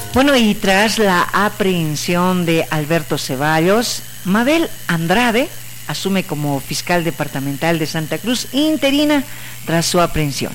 Bueno, y tras la aprehensión de Alberto Ceballos, Mabel Andrade asume como fiscal departamental de Santa Cruz interina tras su aprehensión.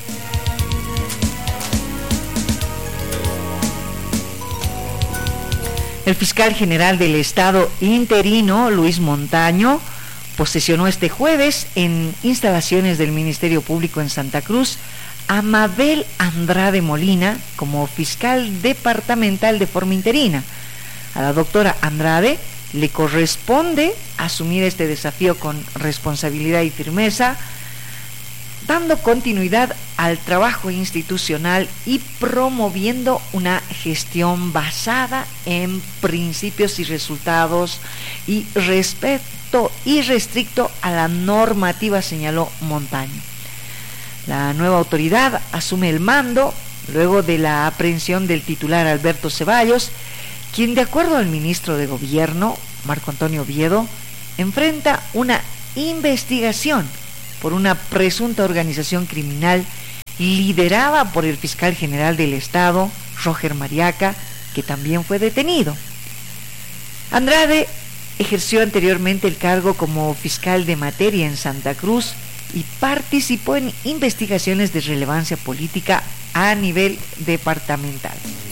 El fiscal general del Estado interino, Luis Montaño, posesionó este jueves en instalaciones del Ministerio Público en Santa Cruz a Mabel Andrade Molina como fiscal departamental de forma interina. A la doctora Andrade le corresponde asumir este desafío con responsabilidad y firmeza, dando continuidad al trabajo institucional y promoviendo una gestión basada en principios y resultados y respeto irrestricto a la normativa, señaló Montaño. La nueva autoridad asume el mando luego de la aprehensión del titular Alberto Ceballos, quien, de acuerdo al ministro de Gobierno, Marco Antonio Oviedo, enfrenta una investigación por una presunta organización criminal liderada por el fiscal general del Estado, Roger Mariaca, que también fue detenido. Andrade ejerció anteriormente el cargo como fiscal de materia en Santa Cruz y participó en investigaciones de relevancia política a nivel departamental.